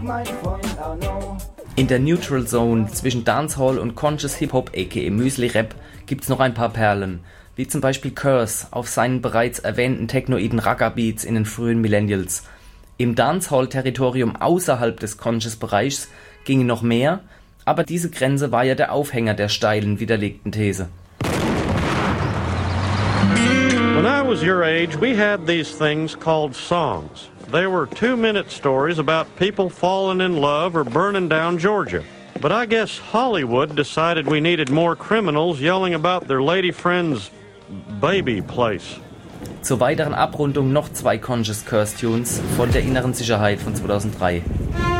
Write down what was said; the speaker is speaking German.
In der Neutral Zone zwischen Dancehall und Conscious Hip-Hop aka Müsli-Rap gibt's noch ein paar Perlen, wie zum Beispiel Curse auf seinen bereits erwähnten technoiden Ragga-Beats in den frühen Millennials. Im Dancehall-Territorium außerhalb des Conscious-Bereichs ginge noch mehr, aber diese Grenze war ja der Aufhänger der steilen, widerlegten These. When I was your age, we had these things called songs. They were 2-minute stories about people falling in love or burning down Georgia. But I guess Hollywood decided we needed more criminals yelling about their lady friend's baby place. Zur weiteren Abrundung noch 2 Conscious Curse Tunes von der Inneren Sicherheit von 2003.